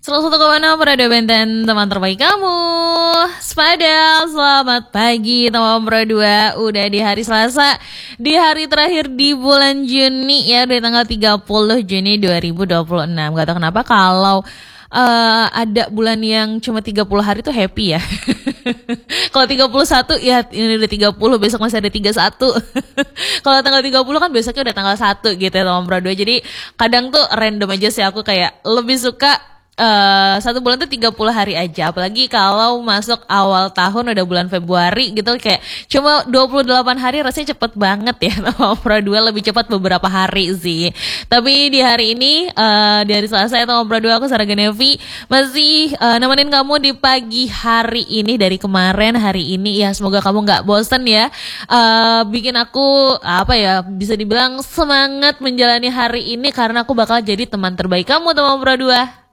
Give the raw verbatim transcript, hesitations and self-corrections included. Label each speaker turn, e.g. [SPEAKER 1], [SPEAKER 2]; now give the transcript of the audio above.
[SPEAKER 1] Selalu satu koma enam Radio Benten, teman terbaik kamu. Sepada selamat pagi teman Pro dua. Udah di hari Selasa, di hari terakhir di bulan Juni ya, dari tanggal tiga puluh Juni dua ribu dua puluh enam. Gak tau kenapa kalau uh, ada bulan yang cuma tiga puluh hari tuh happy ya. Kalau tiga puluh satu ya ini udah tiga puluh, besok masih ada tiga puluh satu. Kalau tanggal tiga puluh kan besoknya udah tanggal satu gitu ya teman Pro dua. Jadi kadang tuh random aja sih, aku kayak lebih suka Uh, satu bulan tuh tiga puluh hari aja. Apalagi kalau masuk awal tahun udah bulan Februari gitu, kayak cuma dua puluh delapan hari rasanya cepet banget ya. Sama Pro dua lebih cepat beberapa hari sih. Tapi di hari ini uh, di hari Selasa ya Pro dua, aku Sarah Genevi masih uh, nemenin kamu di pagi hari ini. Dari kemarin hari ini ya, semoga kamu gak bosen ya, uh, bikin aku apa ya, bisa dibilang semangat menjalani hari ini, karena aku bakal jadi teman terbaik kamu teman Pro dua.